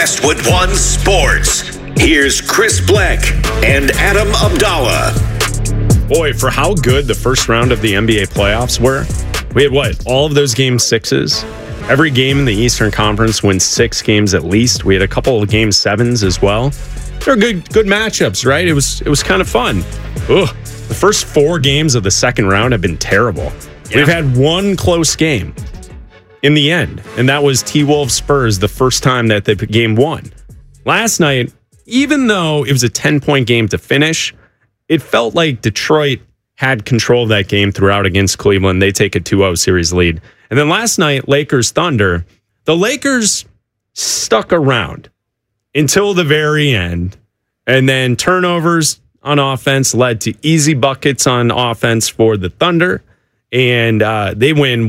Westwood One Sports. Here's Chris Bleck and Adam Abdallah. Boy, for how good the first round of the NBA playoffs were, we had all of those game sixes. Every game in the Eastern Conference wins 6 games at least. We had a couple of game sevens as well. They're good matchups, right? It was kind of fun. Ugh. The first 4 games of the second round have been terrible. Yeah. We've had one close game in the end, and that was T-Wolves Spurs the first time that the game won. Last night, even though it was a 10-point game to finish, it felt like Detroit had control of that game throughout against Cleveland. They take a 2-0 series lead. And then last night, Lakers Thunder, the Lakers stuck around until the very end, and then turnovers on offense led to easy buckets on offense for the Thunder, and they win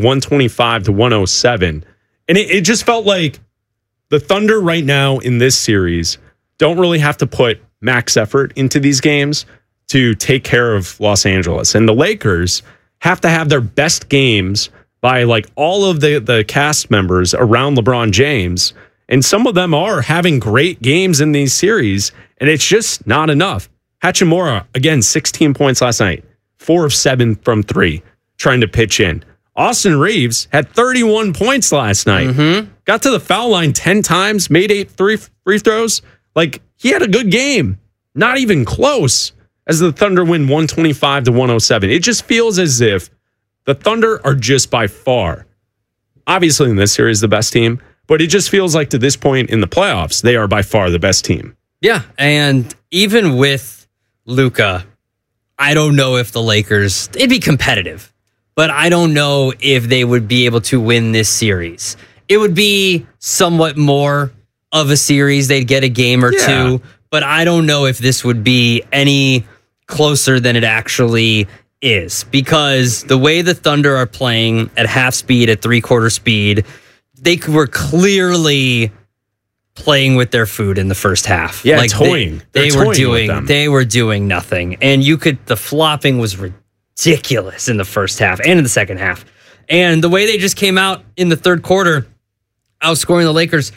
125-107. And it just felt like the Thunder right now in this series don't really have to put max effort into these games to take care of Los Angeles. And the Lakers have to have their best games by like all of the cast members around LeBron James. And some of them are having great games in these series, and it's just not enough. Hachimura, again, 16 points last night, 4 of 7 from 3, trying to pitch in. Austin Reeves had 31 points last night. Got to the foul line 10 times, made 8 free throws. Like, he had a good game. Not even close as the Thunder win 125-107. It just feels as if the Thunder are just by far, obviously in this series, the best team, but it just feels like to this point in the playoffs, they are by far the best team. Yeah, and even with Luka, I don't know if the Lakers, it'd be competitive, but I don't know if they would be able to win this series. It would be somewhat more of a series. They'd get a game or two, but I don't know if this would be any closer than it actually is, because the way the Thunder are playing at half speed, at 3/4 speed, they were clearly playing with their food in the first half. Yeah, like toying. They were doing nothing. And the flopping was ridiculous in the first half and in the second half. And the way they just came out in the third quarter, outscoring the Lakers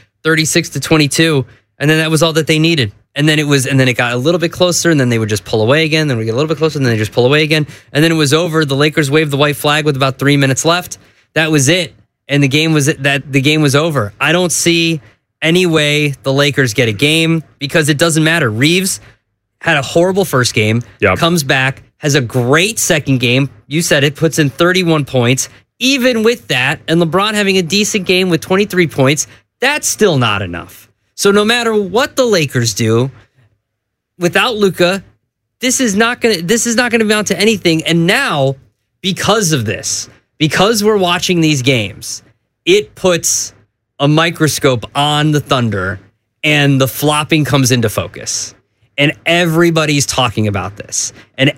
36-22, and then that was all that they needed. And then it got a little bit closer, and then they would just pull away again. Then we get a little bit closer, and then they just pull away again. And then it was over. The Lakers waved the white flag with about 3 minutes left. That was it. And the game was over. I don't see any way the Lakers get a game, because it doesn't matter. Reeves had a horrible first game, comes back, has a great second game. You said it, puts in 31 points. Even with that, and LeBron having a decent game with 23 points, that's still not enough. So no matter what the Lakers do, without Luka, this is not going to amount to anything. And now, because of this, because we're watching these games, it puts a microscope on the Thunder, and the flopping comes into focus. And everybody's talking about this. And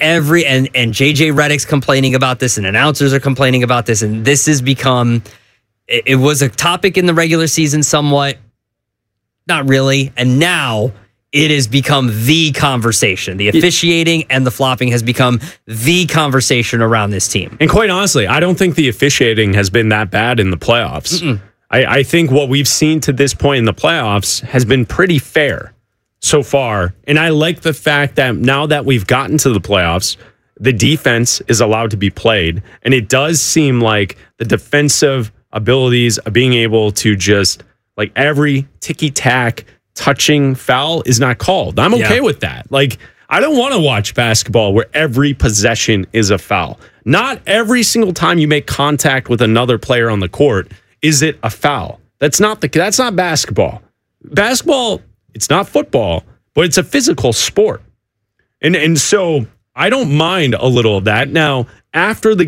JJ Redick's complaining about this, and announcers are complaining about this, and this has become, it was a topic in the regular season somewhat, not really, and now it has become the conversation. The officiating and the flopping has become the conversation around this team. And quite honestly, I don't think the officiating has been that bad in the playoffs. I think what we've seen to this point in the playoffs has been pretty fair so far. And I like the fact that now that we've gotten to the playoffs, the defense is allowed to be played. And it does seem like the defensive abilities of being able to just, like, every ticky-tack touching foul is not called. I'm okay with that. Like, I don't want to watch basketball where every possession is a foul. Not every single time you make contact with another player on the court is it a foul. That's not basketball. Basketball, it's not football, but it's a physical sport. And so I don't mind a little of that. Now, after the